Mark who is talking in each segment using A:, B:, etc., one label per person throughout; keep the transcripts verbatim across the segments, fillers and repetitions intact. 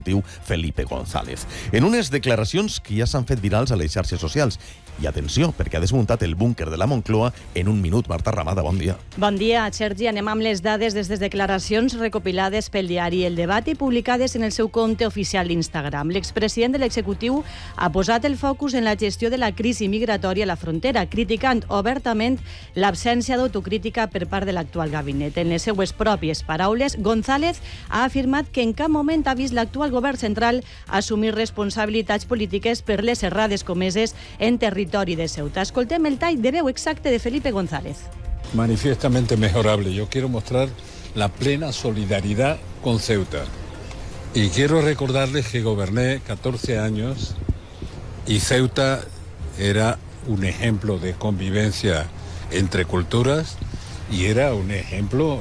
A: Felipe González. En unes declaracions que ja s'han fet virals a les xarxes socials. I atenció, perquè ha desmuntat el búnquer de la Moncloa en un minut. Marta Ramada, bon dia.
B: Bon dia, Sergi. Anem amb les dades des de declaracions recopilades pel diari El Debat i publicades en el seu compte oficial d'Instagram. L'expresident de l'executiu ha posat el focus en la gestió de la crisi migratòria a la frontera, criticant obertament l'absència d'autocrítica per part de l'actual gabinet. En les seues pròpies paraules, González ha afirmat que en cap moment ha vist l'actual govern central assumir responsabilitats polítiques per les errades comeses en territori de Ceuta. Escoltem el tall de veu exacte de Felipe González.
C: Manifiestamente mejorable. Yo quiero mostrar la plena solidaridad con Ceuta. Y quiero recordarles que goberné catorce años y Ceuta era un ejemplo de convivencia entre culturas y era un ejemplo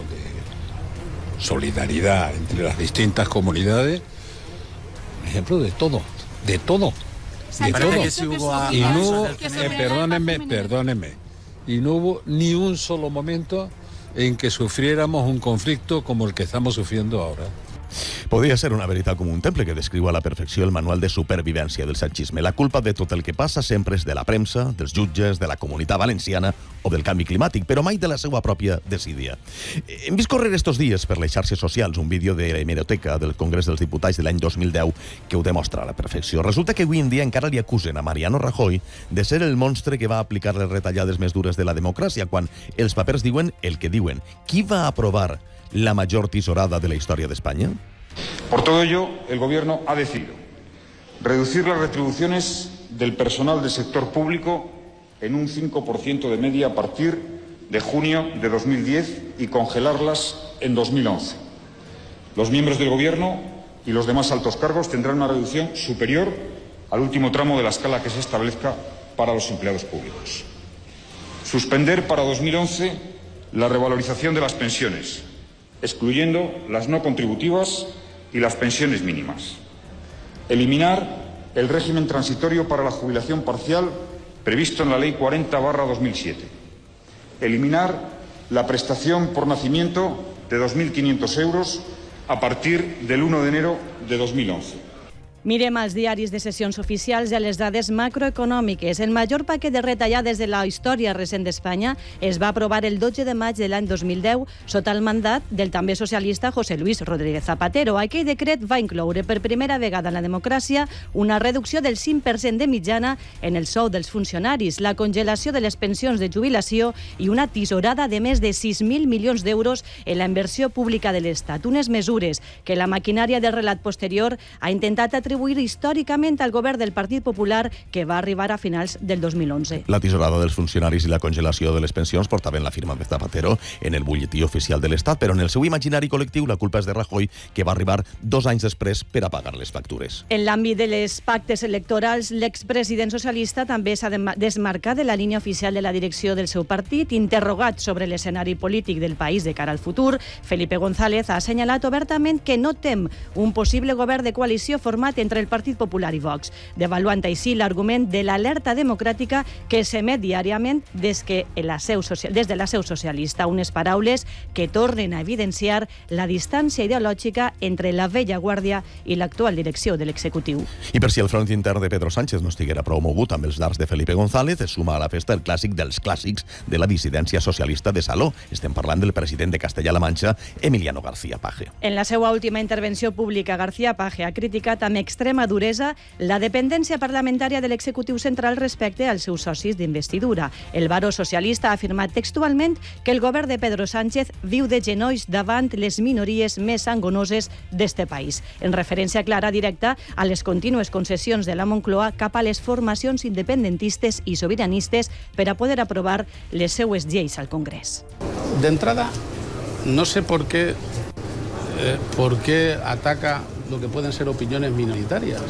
C: de solidaridad entre las distintas comunidades. Ejemplo de todo, de todo, de todo. Y no hubo, eh, perdónenme, perdónenme, y no hubo ni un solo momento en que sufriéramos un conflicto como el que estamos sufriendo ahora.
A: Podria ser una veritat com un temple que descriu a la perfecció el manual de supervivència del sanchisme. La culpa de tot el que passa sempre és de la premsa, dels jutges, de la comunitat valenciana o del canvi climàtic, però mai de la seva pròpia desídia. Hem vist córrer estos dies per les xarxes socials un vídeo de l'hemeroteca del Congrés dels Diputats de l'any dos mil deu que ho demostra a la perfecció. Resulta que avui en dia encara li acusen a Mariano Rajoy de ser el monstre que va aplicar les retallades més dures de la democràcia, quan els papers diuen el que diuen. Qui va aprovar la mayor tisorada de la historia de España?
D: Por todo ello, el Gobierno ha decidido reducir las retribuciones del personal del sector público en un cinco por ciento de media a partir de junio de dos mil diez y congelarlas en dos mil once. Los miembros del Gobierno y los demás altos cargos tendrán una reducción superior al último tramo de la escala que se establezca para los empleados públicos. Suspender para dos mil once la revalorización de las pensiones, excluyendo las no contributivas y las pensiones mínimas. Eliminar el régimen transitorio para la jubilación parcial previsto en la Ley cuarenta barra dos mil siete. Eliminar la prestación por nacimiento de dos mil quinientos euros a partir del uno de enero de dos mil once.
B: Mirem els diaris de sessions oficials i a les dades macroeconòmiques. El major paquet de retallades de la història recent d'Espanya es va aprovar el dotze de maig de l'any dos mil deu sota el mandat del també socialista José Luis Rodríguez Zapatero. Aquell decret va incloure per primera vegada en la democràcia una reducció del cinc per cent de mitjana en el sou dels funcionaris, la congelació de les pensions de jubilació i una tisorada de més de sis mil milions d'euros en la inversió pública de l'Estat. Unes mesures que la maquinària del relat posterior ha intentat atribuir atribuir històricament al govern del Partit Popular que va arribar a finals del dos mil onze.
A: La tisorada dels funcionaris i la congelació de les pensions portaven la firma de Zapatero en el butlletí oficial de l'Estat, però en el seu imaginari col·lectiu la culpa és de Rajoy, que va arribar dos anys després per a pagar les factures.
B: En l'àmbit de les pactes electorals, l'expresident socialista també s'ha desmarcat de la línia oficial de la direcció del seu partit. Interrogat sobre l'escenari polític del país de cara al futur, Felipe González ha assenyalat obertament que no tem un possible govern de coalició format entre el Partit Popular i Vox, devaluant així l'argument de l'alerta democràtica que s'emet diàriament des, que la seu social, des de la seu socialista. Unes paraules que tornen a evidenciar la distància ideològica entre la vella guàrdia i l'actual direcció de l'executiu.
A: I per si el front intern de Pedro Sánchez no estiguera prou mogut amb els dards de Felipe González, es suma a la festa el clàssic dels clàssics de la dissidència socialista de Saló. Estem parlant del president de Castella-La Manxa, Emiliano García Paje.
B: En la seva última intervenció pública, García Paje ha criticat amb extrema duresa la dependència parlamentària de l'executiu central respecte als seus socis d'investidura. El baró socialista ha afirmat textualment que el govern de Pedro Sánchez viu de genolls davant les minories més sangonoses d'este país, en referència clara directa a les contínues concessions de la Moncloa cap a les formacions independentistes i sobiranistes per a poder aprovar les seues lleis al Congrés.
E: De entrada, no sé por qué, eh, por qué ataca lo que pueden ser opiniones minoritarias.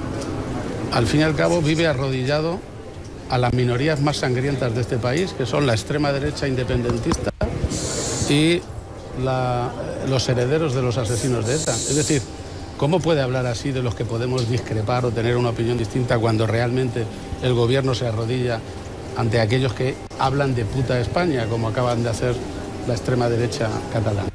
E: Al fin y al cabo vive arrodillado a las minorías más sangrientas de este país, que son la extrema derecha independentista y la, los herederos de los asesinos de ETA. Es decir, ¿cómo puede hablar así de los que podemos discrepar o tener una opinión distinta cuando realmente el gobierno se arrodilla ante aquellos que hablan de puta España, como acaban de hacer la extrema derecha catalana?